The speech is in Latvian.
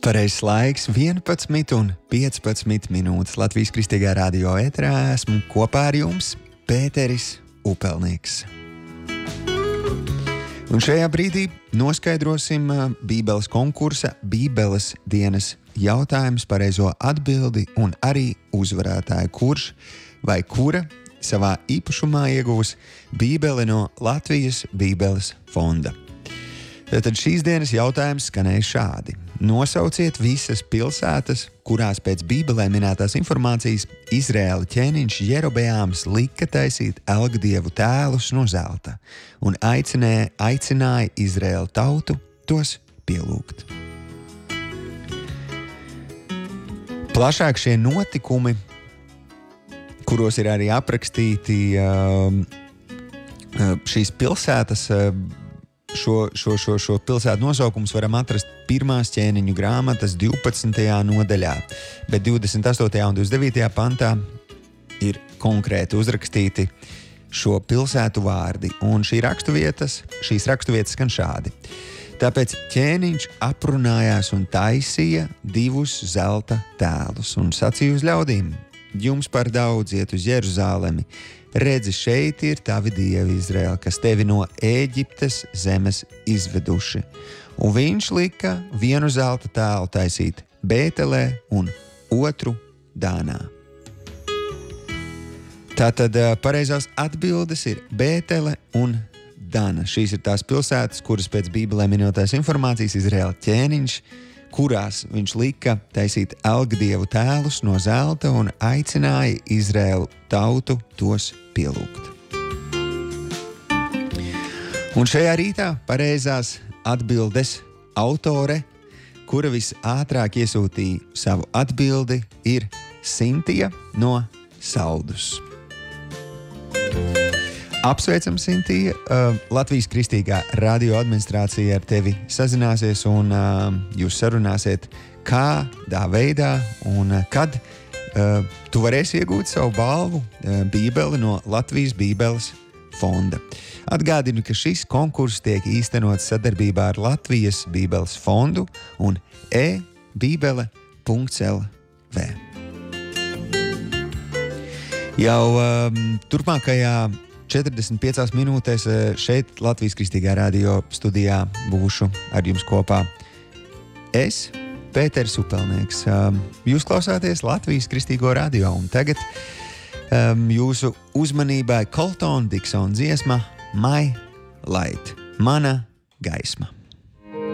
Pareizs laiks 11:15 minūtes Latvijas Kristīgā radio ēterā. Esmu kopā ar jums Pēteris Upelnieks. Un šajā brīdī noskaidrosim Bībeles konkursa Bībeles dienas jautājumus, pareizo atbildi un arī uzvarētāju, kurš vai kura savā īpašumā iegūs Bībeli no Latvijas Bībeles fonda. Tātad šīs dienas jautājums skanēja šādi. Nosauciet visas pilsētas, kurās pēc Bībelē minētās informācijas Izraēla ķēniņš Jerobeāms lika taisīt elgdievu tēlus no zelta un aicināja Izraēla tautu tos pielūgt. Plašāk šie notikumi, kuros ir arī aprakstīti šīs pilsētas, Šo pilsētu nosaukums varam atrast 1. ķēniņu grāmatas 12. nodaļā, bet 28. un 29. pantā ir konkrēti uzrakstīti šo pilsētu vārdi, un šīs raksturvietas skan šādi. Tāpēc ķēniņš aprunājās un taisīja 2 zelta tēlus un sacīja uz ļaudīm: jums par daudz iet uz Jeruzālemi, redzi, šeit ir tavi dievi Izraēla, kas tevi no Ēģiptes zemes izveduši. Un viņš lika vienu zelta tēlu taisīt Bētelē un otru Dānā. Tātad pareizās atbildes ir Bētele un Dana. Šīs ir tās pilsētas, kuras pēc Bībelē minētās informācijas Izraēla ķēniņš, kurās viņš lika taisīt elgdievu tēlus no zelta un aicināja Izraēlu tautu tos pielūgt. Un šajā rītā pareizās atbildes autore, kura visātrāk iesūtīja savu atbildi, ir Sintija no Saldus. Apsveicam, Sintija! Latvijas Kristīgā radio administrācija ar tevi sazināsies un jūs sarunāsiet, kādā veidā un kad tu varēsi iegūt savu balvu Bībeli no Latvijas Bībeles fonda. Atgādinu, ka šis konkurss tiek īstenots sadarbībā ar Latvijas Bībeles fondu un ebībele.lv. Jau turpmākajā 45 minūtēs šeit Latvijas Kristīgā radio studijā būšu ar jums kopā. Es, Pēteris Upelnieks. Jūs klausāties Latvijas Kristīgo radio, un tagad jūsu uzmanībai Colton Dixon dziesma My Light, mana gaisma.